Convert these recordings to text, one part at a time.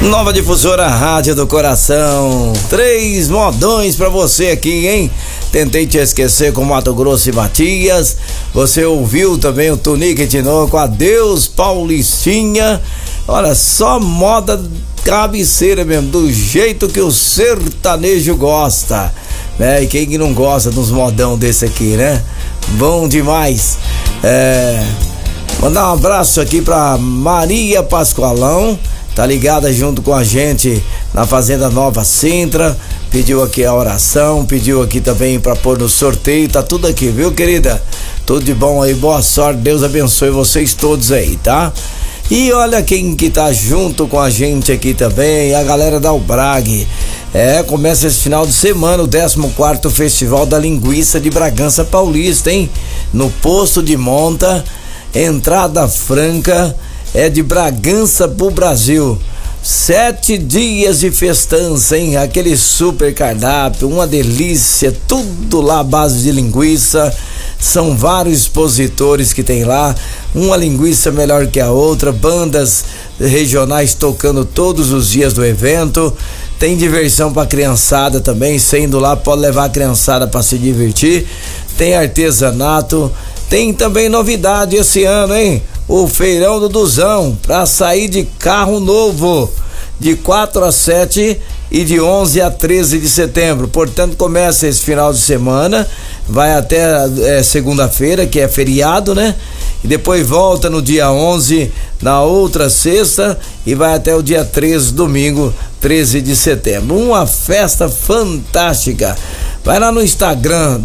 Nova Difusora Rádio do Coração. 3 modões pra você aqui, hein? Tentei Te Esquecer com Mato Grosso e Matias. Você ouviu também o Tunique Tinoco, Adeus Paulistinha. Olha, só moda cabeceira mesmo, do jeito que o sertanejo gosta, né? E quem que não gosta dos modão desse aqui, né? Bom demais. Mandar um abraço aqui pra Maria Pascoalão, tá ligada junto com a gente na Fazenda Nova Sintra, pediu aqui a oração, pediu aqui também pra pôr no sorteio, tá tudo aqui, viu, querida? Tudo de bom aí, boa sorte, Deus abençoe vocês todos aí, tá? E olha quem que tá junto com a gente aqui também, a galera da Albrag. Começa esse final de semana o 14º Festival da Linguiça de Bragança Paulista, hein? No posto de monta, entrada franca, é de Bragança pro Brasil. 7 dias de festança, hein? Aquele super cardápio, uma delícia, tudo lá à base de linguiça. São vários expositores que tem lá, uma linguiça melhor que a outra, bandas regionais tocando todos os dias do evento. Tem diversão pra criançada também, sendo lá pode levar a criançada pra se divertir. Tem artesanato, tem também novidade esse ano, hein? O Feirão do Duzão, pra sair de carro novo, de 4 a 7 e de 11 a 13 de setembro. Portanto, começa esse final de semana, vai até segunda-feira, que é feriado, né? E depois volta no dia 11, na outra sexta, e vai até o dia 13, domingo, 13 de setembro. Uma festa fantástica. Vai lá no Instagram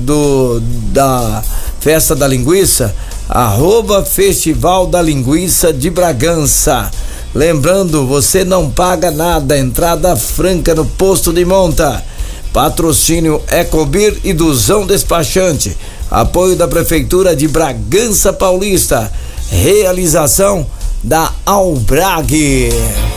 da Festa da Linguiça, @Festival da Linguiça de Bragança. Lembrando, você não paga nada, entrada franca no posto de monta. Patrocínio Ecobir e Duzão Despachante. Apoio da Prefeitura de Bragança Paulista. Realização da Albrag.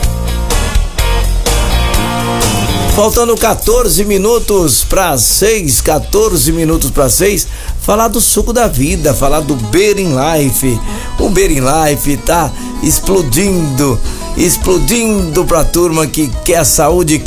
Faltando 14 minutos para 6, 14 minutos para 6, falar do suco da vida, falar do Berin Life. O Berin Life tá explodindo pra turma que quer saúde,